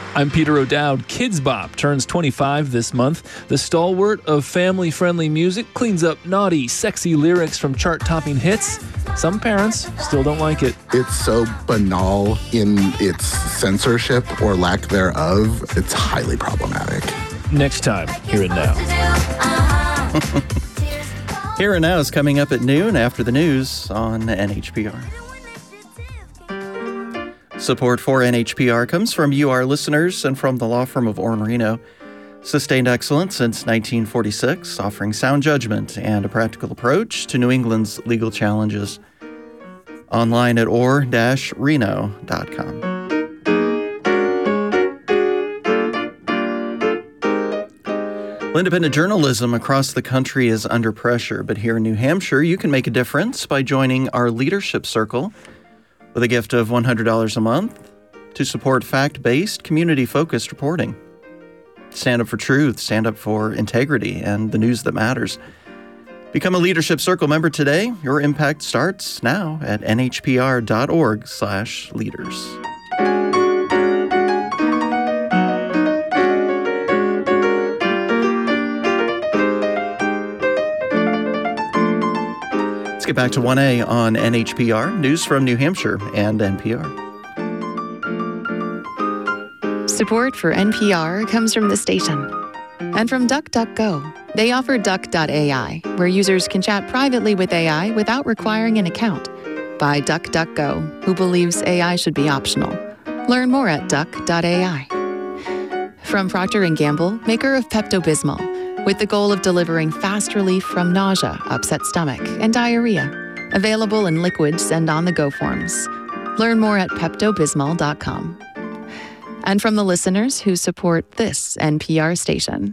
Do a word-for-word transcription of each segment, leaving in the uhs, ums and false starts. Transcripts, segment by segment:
I'm Peter O'Dowd. Kids Bop turns twenty-five this month. The stalwart of family-friendly music cleans up naughty, sexy lyrics from chart-topping hits. Some parents still don't like it. It's so banal in its censorship or lack thereof. It's highly problematic. Next time, Here and Now. Here and Now is coming up at noon after the news on N H P R. Support for N H P R comes from you, our listeners, and from the law firm of Orr and Reno. Sustained excellence since nineteen forty-six, offering sound judgment and a practical approach to New England's legal challenges. Online at orr dash reno dot com. Well, independent journalism across the country is under pressure, but here in New Hampshire, you can make a difference by joining our Leadership Circle with a gift of one hundred dollars a month to support fact-based, community-focused reporting. Stand up for truth, stand up for integrity, and the news that matters. Become a Leadership Circle member today. Your impact starts now at n h p r dot org slash leaders. Let's get back to one A on N H P R, news from New Hampshire and N P R. Support for N P R comes from the station and from DuckDuckGo. They offer duck dot a i, where users can chat privately with A I without requiring an account. By DuckDuckGo, who believes A I should be optional. Learn more at duck dot a i. From Procter and Gamble, maker of Pepto-Bismol, with the goal of delivering fast relief from nausea, upset stomach, and diarrhea. Available in liquids and on-the-go forms. Learn more at pepto bismol dot com. And from the listeners who support this N P R station.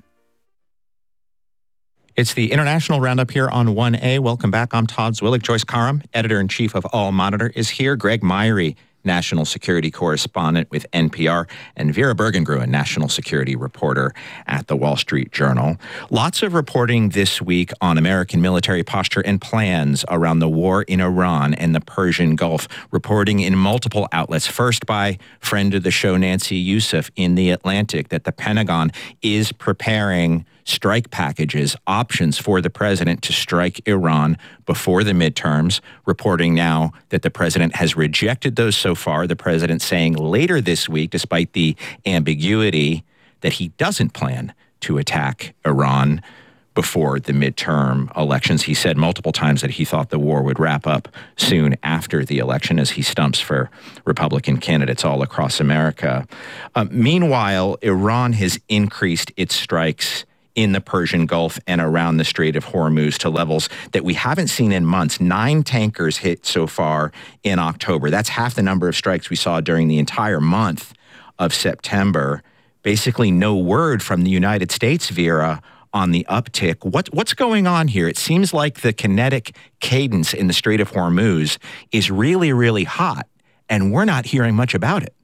It's the International Roundup here on one A. Welcome back. I'm Todd Zwillig. Joyce Karam, editor-in-chief of All Monitor, is here. Greg Myrie, national security correspondent with N P R, and Vera Bergengruen, national security reporter at the Wall Street Journal. Lots of reporting this week on American military posture and plans around the war in Iran and the Persian Gulf, reporting in multiple outlets. First by friend of the show, Nancy Youssef, in The Atlantic, that the Pentagon is preparing strike packages, options for the president to strike Iran before the midterms, reporting now that the president has rejected those so far. The president saying later this week, despite the ambiguity, that he doesn't plan to attack Iran before the midterm elections. He said multiple times that he thought the war would wrap up soon after the election as he stumps for Republican candidates all across America. Uh, meanwhile, Iran has increased its strikes in the Persian Gulf and around the Strait of Hormuz to levels that we haven't seen in months. Nine tankers hit so far in October. That's half the number of strikes we saw during the entire month of September. Basically no word from the United States, Vera, on the uptick. What, what's going on here? It seems like the kinetic cadence in the Strait of Hormuz is really, really hot, and we're not hearing much about it.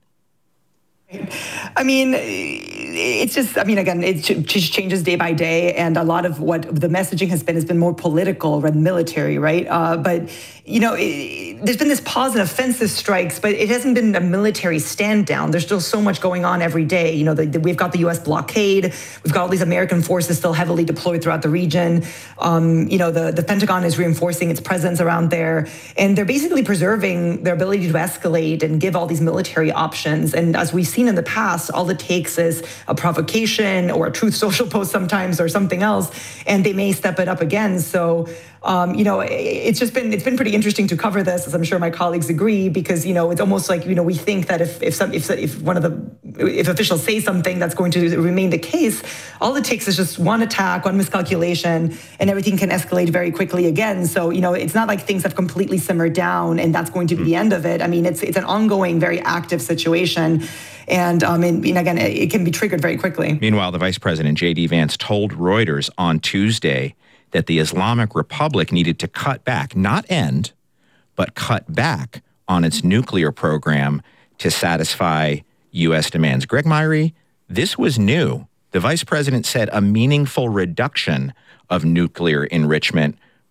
I mean, it's just, I mean, again, it just changes day by day. And a lot of what the messaging has been has been more political rather than military, right? Uh, but, you know, it, there's been this pause in offensive strikes, but it hasn't been a military stand down. There's still so much going on every day. You know, the, the, we've got the U S blockade. We've got all these American forces still heavily deployed throughout the region. Um, you know, the, the Pentagon is reinforcing its presence around there. And they're basically preserving their ability to escalate and give all these military options. And as we've seen in the past, all it takes is a provocation or a Truth Social post sometimes or something else, and they may step it up again. So, um, you know, it's just been it's been pretty interesting to cover this, as I'm sure my colleagues agree, because, you know, it's almost like, you know, we think that if if some if if one of the if officials say something that's going to remain the case, all it takes is just one attack, one miscalculation, and everything can escalate very quickly again. So, you know, it's not like things have completely simmered down and that's going to be the end of it. I mean, it's it's an ongoing, very active situation. And, um, and, and again, it can be triggered very quickly. Meanwhile, the Vice President, J D Vance, told Reuters on Tuesday that the Islamic Republic needed to cut back, not end, but cut back on its nuclear program to satisfy U S demands. Greg Myrie, this was new. The Vice President said a meaningful reduction of nuclear enrichment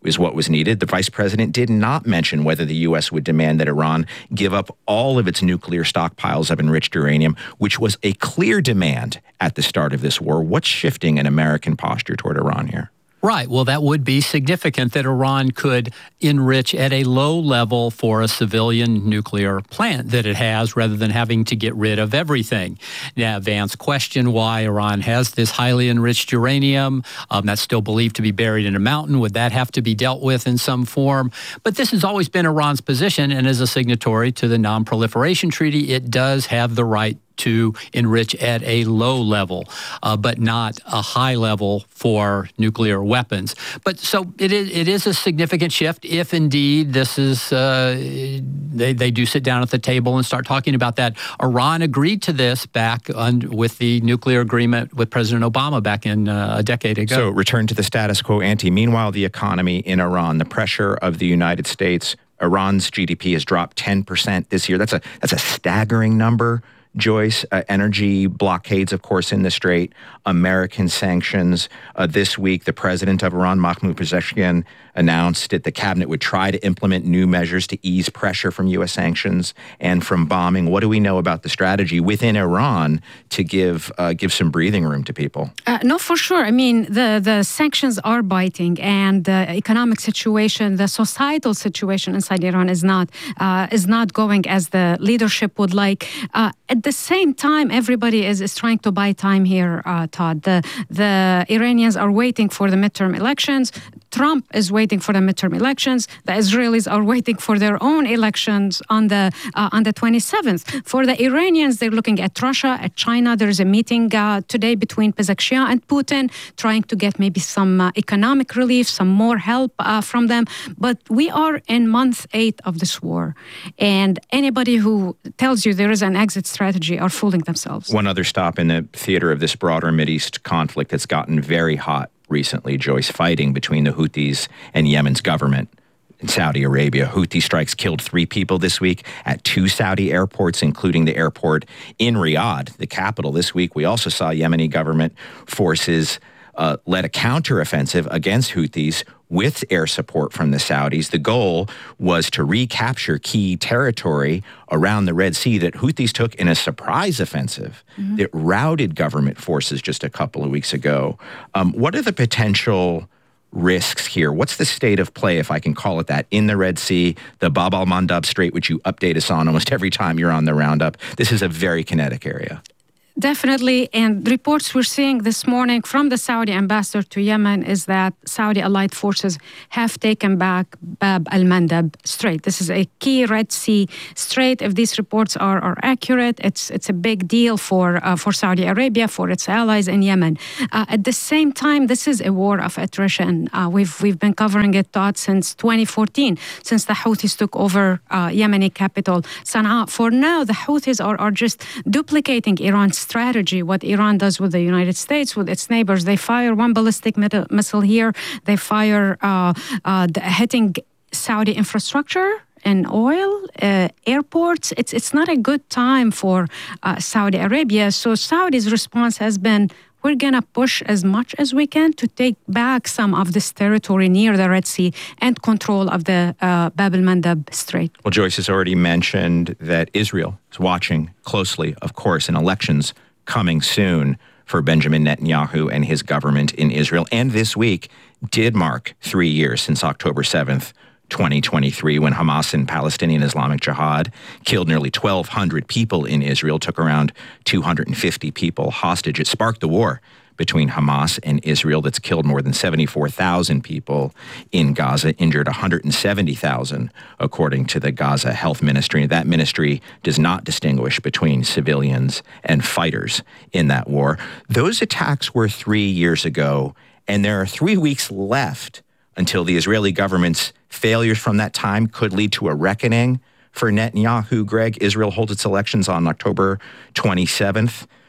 is what was needed. The vice president did not mention whether the U S would demand that Iran give up all of its nuclear stockpiles of enriched uranium, which was a clear demand at the start of this war. What's shifting in American posture toward Iran here? Right. Well, that would be significant that Iran could enrich at a low level for a civilian nuclear plant that it has rather than having to get rid of everything. Now, Vance questioned why Iran has this highly enriched uranium um, that's still believed to be buried in a mountain. Would that have to be dealt with in some form? But this has always been Iran's position, and as a signatory to the Non-Proliferation Treaty, it does have the right to enrich at a low level, uh, but not a high level for nuclear weapons. But so it is, it is a significant shift if indeed this is, uh, they, they do sit down at the table and start talking about that. Iran agreed to this back on, with the nuclear agreement with President Obama back in uh, a decade ago. So return to the status quo ante. Meanwhile, the economy in Iran, the pressure of the United States, Iran's G D P has dropped ten percent this year. That's a, that's a staggering number. Joyce, uh, energy blockades, of course, in the Strait, American sanctions. Uh, this week, the president of Iran, Mahmoud Pezeshkian, announced that the cabinet would try to implement new measures to ease pressure from U S sanctions and from bombing. What do we know about the strategy within Iran to give uh, give some breathing room to people? Uh, no, for sure. I mean, the, the sanctions are biting, and the economic situation, the societal situation inside Iran is not uh, is not going as the leadership would like. Uh, at the same time, everybody is, is trying to buy time here, uh, Todd. The, the Iranians are waiting for the midterm elections. Trump is waiting for the midterm elections. The Israelis are waiting for their own elections on the uh, on the twenty-seventh. For the Iranians, they're looking at Russia, at China. There's a meeting uh, today between Pezeshkian and Putin, trying to get maybe some uh, economic relief, some more help uh, from them. But we are in month eight of this war, and anybody who tells you there is an exit strategy are fooling themselves. One other stop in the theater of this broader Mideast conflict that's gotten very hot recently, Joyce, fighting between the Houthis and Yemen's government in Saudi Arabia. Houthi strikes killed three people this week at two Saudi airports, including the airport in Riyadh, the capital. This week, we also saw Yemeni government forces uh, led a counteroffensive against Houthis with air support from the Saudis. The goal was to recapture key territory around the Red Sea that Houthis took in a surprise offensive mm-hmm. that routed government forces just a couple of weeks ago. Um, what are the potential risks here? What's the state of play, if I can call it that, in the Red Sea, the Bab al-Mandab Strait, which you update us on almost every time you're on the roundup? This is a very kinetic area. Definitely, and reports we're seeing this morning from the Saudi ambassador to Yemen is that Saudi allied forces have taken back Bab al-Mandab Strait. This is a key Red Sea strait. If these reports are, are accurate, it's it's a big deal for uh, for Saudi Arabia, for its allies in Yemen. Uh, at the same time, this is a war of attrition. Uh, we've we've been covering it, Todd, since twenty fourteen, since the Houthis took over uh, Yemeni capital Sana'a. For now, the Houthis are, are just duplicating Iran's strategy, what Iran does with the United States, with its neighbors. They fire one ballistic missile here. They fire uh, uh, the, hitting Saudi infrastructure and oil, uh, airports. It's it's not a good time for uh, Saudi Arabia. So Saudi's response has been, we're going to push as much as we can to take back some of this territory near the Red Sea and control of the uh, Bab al-Mandab Strait. Well, Joyce has already mentioned that Israel is watching closely, of course, in elections coming soon for Benjamin Netanyahu and his government in Israel. And this week did mark three years since October seventh, twenty twenty-three, when Hamas and Palestinian Islamic Jihad killed nearly twelve hundred people in Israel, took around two hundred fifty people hostage. It sparked the war between Hamas and Israel that's killed more than seventy-four thousand people in Gaza, injured one hundred seventy thousand, according to the Gaza Health Ministry. That ministry does not distinguish between civilians and fighters in that war. Those attacks were three years ago, and there are three weeks left until the Israeli government's failures from that time could lead to a reckoning for Netanyahu. Greg, Israel holds its elections on October twenty-seventh.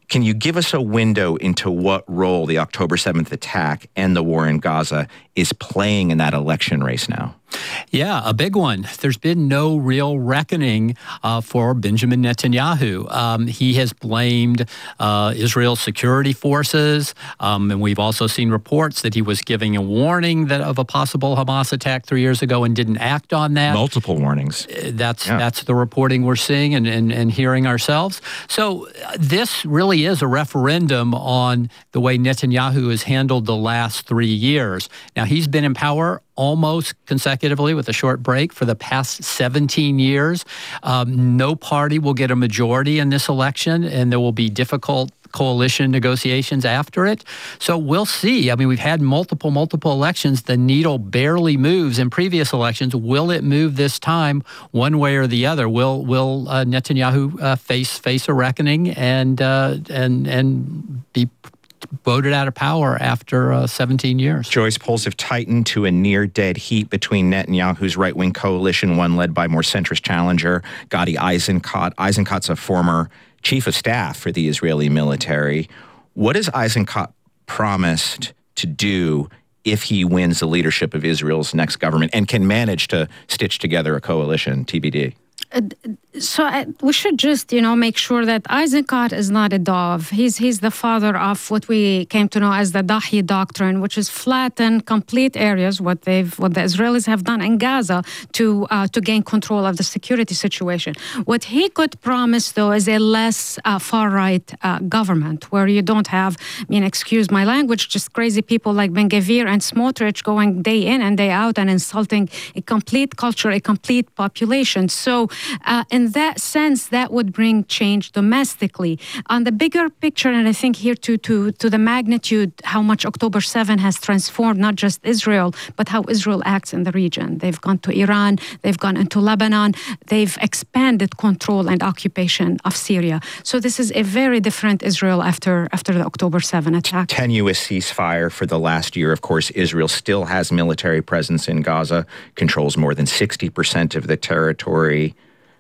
Can you give us a window into what role the October seventh attack and the war in Gaza is playing in that election race now? Yeah, a big one. There's been no real reckoning uh, for Benjamin Netanyahu. Um, he has blamed uh, Israel's security forces, um, and we've also seen reports that he was giving a warning that of a possible Hamas attack three years ago and didn't act on that. Multiple warnings. Uh, that's yeah. that's the reporting we're seeing and, and, and hearing ourselves. So uh, this really is a referendum on the way Netanyahu has handled the last three years. Now, he's been in power almost consecutively with a short break for the past seventeen years. Um, no party will get a majority in this election, and there will be difficult coalition negotiations after it. So we'll see. I mean, we've had multiple, multiple elections. The needle barely moves in previous elections. Will it move this time one way or the other? Will will uh, Netanyahu uh, face face a reckoning and uh, and and be voted out of power after uh, seventeen years? Joyce, polls have tightened to a near-dead heat between Netanyahu's right-wing coalition, one led by more centrist challenger Gadi Eisenkot. Eisenkot's a former chief of staff for the Israeli military. What has Eisenkot promised to do if he wins the leadership of Israel's next government and can manage to stitch together a coalition, T B D? Uh, so uh, we should just, you know, make sure that Eisenkot is not a dove. He's he's the father of what we came to know as the Dahi doctrine, which is flatten complete areas, what they've what the Israelis have done in Gaza to uh, to gain control of the security situation. What he could promise, though, is a less uh, far-right uh, government where you don't have, I mean, excuse my language, just crazy people like Ben-Gvir and Smotrich going day in and day out and insulting a complete culture, a complete population. So Uh, in that sense, that would bring change domestically. On the bigger picture, and I think here to, to, to the magnitude, how much October seventh has transformed not just Israel, but how Israel acts in the region. They've gone to Iran, they've gone into Lebanon, they've expanded control and occupation of Syria. So this is a very different Israel after, after the October seventh attack. Tenuous ceasefire for the last year. Of course, Israel still has military presence in Gaza, controls more than sixty percent of the territory.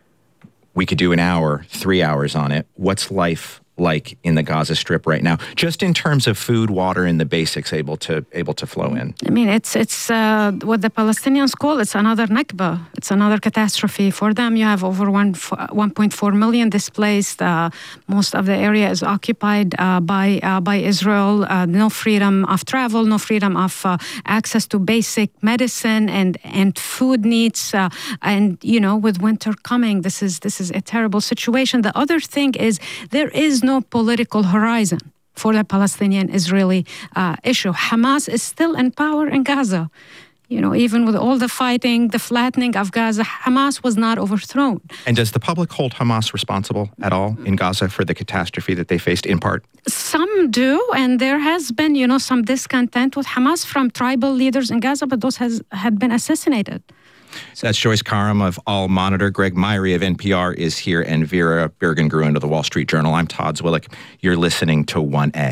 We could do an hour, three hours on it. What's life like in the Gaza Strip right now, just in terms of food, water, and the basics able to able to flow in? I mean, it's it's uh, what the Palestinians call it's another Nakba. It's another catastrophe for them. You have over one one point four million displaced. Uh, most of the area is occupied uh, by uh, by Israel. Uh, no freedom of travel, no freedom of uh, access to basic medicine and and food needs. Uh, and you know, with winter coming, this is this is a terrible situation. The other thing is there is no no political horizon for the Palestinian-Israeli uh, issue. Hamas is still in power in Gaza. You know, even with all the fighting, the flattening of Gaza, Hamas was not overthrown. And does the public hold Hamas responsible at all in Gaza for the catastrophe that they faced in part? Some do, and there has been, you know, some discontent with Hamas from tribal leaders in Gaza, but those has had been assassinated. So that's Joyce Karam of All Monitor. Greg Myrie of N P R is here, and Vera Bergengruen of the Wall Street Journal. I'm Todd Zwillich. You're listening to one A.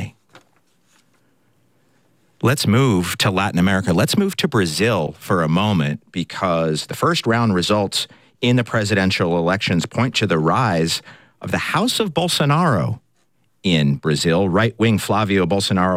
Let's move to Latin America. Let's move to Brazil for a moment, because the first round results in the presidential elections point to the rise of the House of Bolsonaro in Brazil. Right-wing Flavio Bolsonaro